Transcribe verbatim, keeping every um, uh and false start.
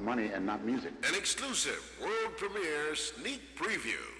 money and not music. An exclusive world premiere sneak preview.